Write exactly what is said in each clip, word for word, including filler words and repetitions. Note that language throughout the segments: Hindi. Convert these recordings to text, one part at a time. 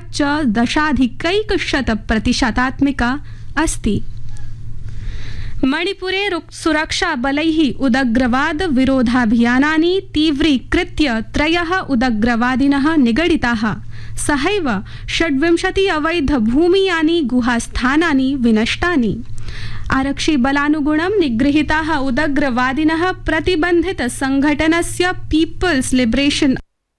पञ्चदशाधिकैकशत प्रतिशतात्मिका अस्ति। मणिपुरे सुरक्षा बलैः उदग्रवाद विरोधाभियानानि तीव्रीकृत्य त्रयः उदग्रवादिनः निगडिताः। सहैव षड्विंशति अवैध भूमियानि गुहास्थानानि विनष्टानि। आरक्षि बलानुगुणं निगृहीताः उदग्रवादिनः प्रतिबन्धित संघटनस्य पीपल्स लिबरेशन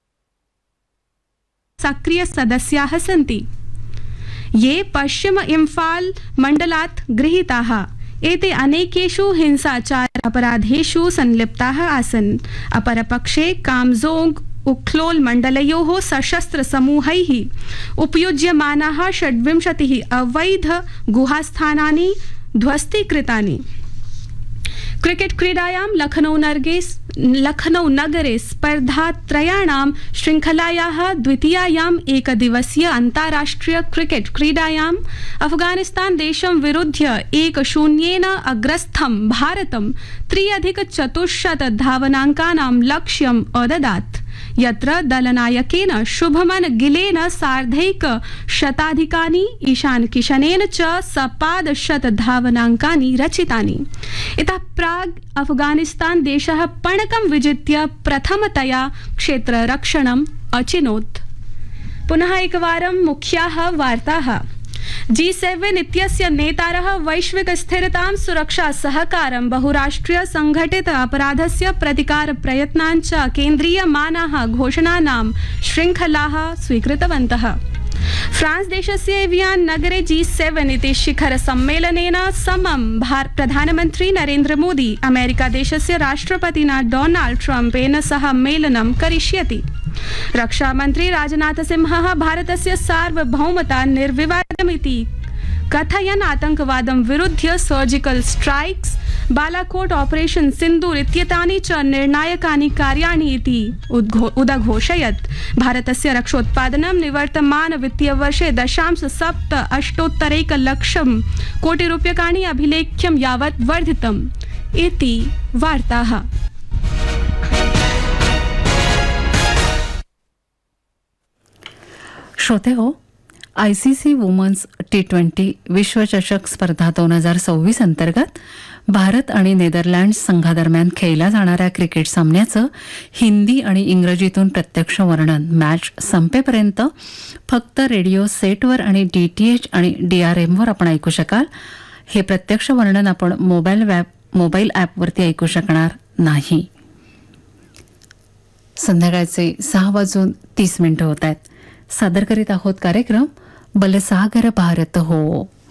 सक्रिय सदस्याः सन्ति, ये पश्चिम इम्फाल मण्डलात् गृहीताः। एते अनेकेषु हिंसाचार अपराधेषु संलिप्ताः आसन्। अपरपक्षे कामजोंग उख्लोल मण्डलयोः सशस्त्र समूहैः उपयुज्यमानाः षड्विंशतिः अवैध गुहास्थानानि ध्वस्तीकृतानि। क्रिकेट क्रीडायां लखनऊ नगरे लखनऊ नगरे स्पर्धात्रयाणां श्रृंखलायाः द्वितीयायाम् एकदिवसीय अन्ताराष्ट्रिय क्रिकेट क्रीडायाम् अफगानिस्तान देशं विरुध्य एक शून्येन अग्रस्थं भारतं त्र्यधिकचतुश्शत धावनाङ्कानां लक्ष्यम् अददात्, यत्र दलनायकेन शुभमन गिलेन सार्धैक शताधिकानि, ईशान किशनेन च सपादशत धावनाङ्कानि रचितानि। इतः प्राग् अफगानिस्तान देशः पणकं विजित्य प्रथमतया क्षेत्ररक्षणम् अचिनोत्। पुनः एकवारं मुख्याः वार्ताः। जी सेवन इत्यस्य नेतारः वैश्विक स्थिरतां, सुरक्षा सहकारं, बहुराष्ट्रीय संघटित अपराधस्य प्रतिकार प्रयत्नान् च केन्द्रीयमानाः घोषणानां श्रृंखलाः स्वीकृतवन्तः। फ्रांस देशस्य एवियान नगरे जी सेवन इति शिखर सम्मेलनेन समं प्रधानमन्त्री नरेन्द्र मोदी अमेरिका देशस्य राष्ट्रपतिना डोनाल्ड ट्रम्पेन सह मेलनं करिष्यति। रक्षामन्त्री राजनाथ सिंहः भारतस्य सार्वभौमता निर्विवादमिति कथयन् आतंकवादं विरुध्य सर्जिकल स्ट्राइक्स, बालाकोट ऑपरेशन सिंदूर इत्येतानि च निर्णायकानि कार्याणि इति उदघोषयत्। भारतस्य रक्षोत्पादनं निवर्तमान वित्तीयवर्षे दशांश सप्त अष्टोत्तरैकलक्षं कोटिरूप्यकाणि अभिलेख्यं यावत् वर्धितम् इति वार्ताः। श्रोते हो, आयसीसी वुमन्स टी ट्वेंटी विश्वचषक स्पर्धा दोन हजार सव्वीस अंतर्गत भारत आणि नेदरलँड्स संघादरम्यान खेळल्या जाणाऱ्या क्रिकेट सामन्याचं हिंदी आणि इंग्रजीतून प्रत्यक्ष वर्णन मॅच संपेपर्यंत फक्त रेडिओ सेटवर आणि डीटीएच आणि डीआरएमवर आपण ऐकू शकाल। हे प्रत्यक्ष वर्णन आपण मोबाईल ॲप मोबाईल ॲपवरती ऐकू शकणार नाही। संध्याकाळचे सहा वाजून तीस मिनिटं होत आहेत। सादर करीत आहोत कार्यक्रम बलसागर भारत हो।